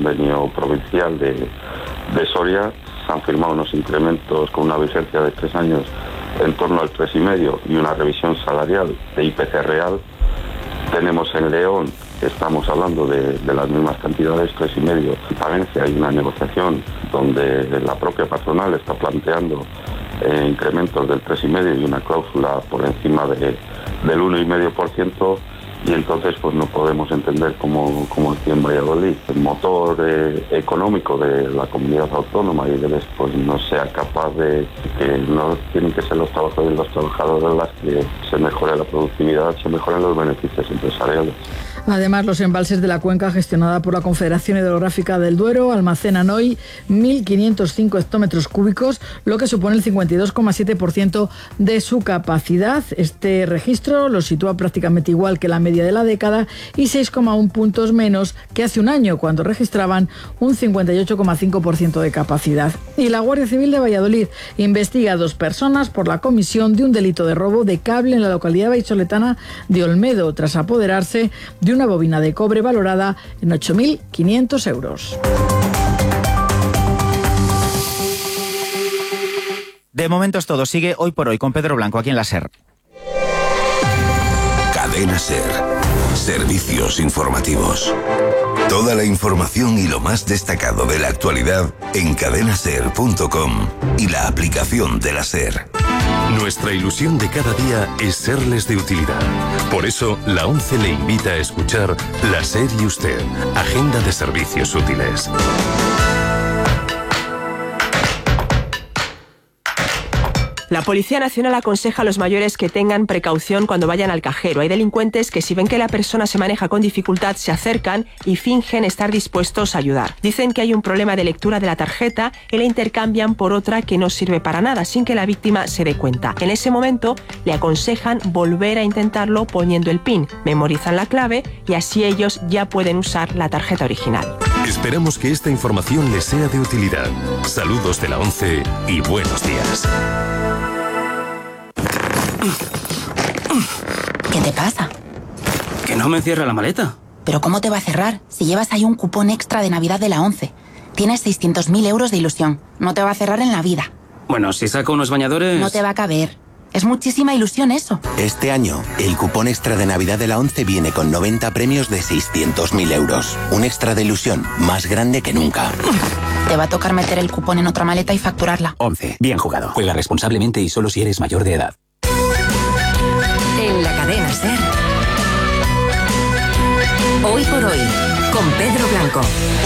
convenio provincial de Soria, se han firmado unos incrementos con una vigencia de 3 años en torno al 3,5 y una revisión salarial de IPC real. Tenemos en León, estamos hablando de las mismas cantidades, 3,5. En Palencia hay una negociación donde la propia patronal está planteando incrementos del 3,5 y una cláusula por encima del 1,5%, y entonces pues no podemos entender cómo aquí en Valladolid el motor económico de la comunidad autónoma y pues no sea capaz de que no tienen que ser los trabajadores y los trabajadores las que se mejore la productividad, se mejoren los beneficios empresariales. Además, los embalses de la cuenca gestionada por la Confederación Hidrográfica del Duero almacenan hoy 1.505 hectómetros cúbicos, lo que supone el 52,7% de su capacidad. Este registro lo sitúa prácticamente igual que la media de la década y 6,1 puntos menos que hace un año, cuando registraban un 58,5% de capacidad. Y la Guardia Civil de Valladolid investiga a 2 personas por la comisión de un delito de robo de cable en la localidad vallisoletana de Olmedo, tras apoderarse de una bobina de cobre valorada en 8.500 euros. De momento es todo. Sigue Hoy por Hoy con Pedro Blanco aquí en la SER. Cadena SER. Servicios informativos. Toda la información y lo más destacado de la actualidad en cadenaser.com y la aplicación de la SER. Nuestra ilusión de cada día es serles de utilidad. Por eso, la ONCE le invita a escuchar La SER y Usted, Agenda de Servicios Útiles. La Policía Nacional aconseja a los mayores que tengan precaución cuando vayan al cajero. Hay delincuentes que, si ven que la persona se maneja con dificultad, se acercan y fingen estar dispuestos a ayudar. Dicen que hay un problema de lectura de la tarjeta y la intercambian por otra que no sirve para nada, sin que la víctima se dé cuenta. En ese momento, le aconsejan volver a intentarlo poniendo el PIN. Memorizan la clave y así ellos ya pueden usar la tarjeta original. Esperamos que esta información les sea de utilidad. Saludos de la ONCE y buenos días. ¿Qué te pasa? Que no me cierra la maleta. ¿Pero cómo te va a cerrar si llevas ahí un cupón extra de Navidad de la ONCE? Tienes 600.000 euros de ilusión. No te va a cerrar en la vida. Bueno, si saco unos bañadores... No te va a caber. Es muchísima ilusión eso. Este año, el cupón extra de Navidad de la ONCE viene con 90 premios de 600.000 euros. Un extra de ilusión más grande que nunca. Te va a tocar meter el cupón en otra maleta y facturarla. ONCE. Bien jugado. Juega responsablemente y solo si eres mayor de edad. En la cadena SER. Hoy por Hoy, con Pedro Blanco.